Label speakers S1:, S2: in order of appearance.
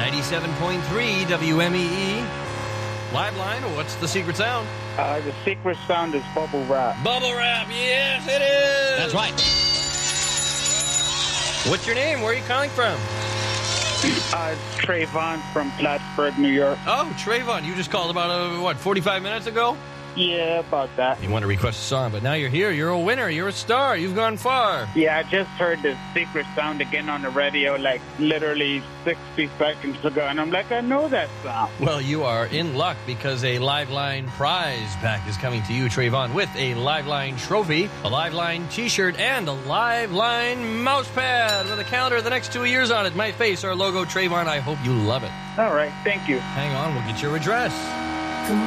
S1: 97.3 WMEE. Live line, what's the secret sound?
S2: The secret sound is bubble wrap.
S1: Bubble wrap, yes it is!
S3: That's right.
S1: What's your name? Where are you calling from?
S2: Trayvon from Plattsburgh, New York.
S1: Oh, Trayvon, you just called about, 45 minutes ago?
S2: Yeah, about that.
S1: You want to request a song, but now you're here. You're a winner. You're a star. You've gone far.
S2: Yeah, I just heard the secret sound again on the radio, like literally 60 seconds ago, and I'm like, I know that sound.
S1: Well, you are in luck because a Liveline prize pack is coming to you, Trayvon, with a Liveline trophy, a Liveline t-shirt, and a Liveline mouse pad with a calendar of the next 2 years on it. My face, our logo, Trayvon. I hope you love it.
S2: All right, thank you.
S1: Hang on, we'll get your address.